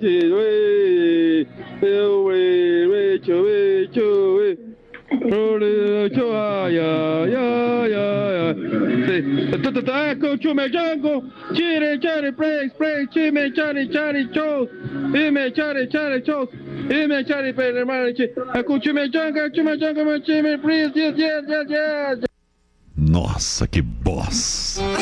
Chume Django, Chiri Chari Praise Praise, Chime Chari Chari Chos, Ime Chari Chari Chos, Ime Chari Praise Marichi, Chume Django, Chime Praise, yes. Nossa, que boss!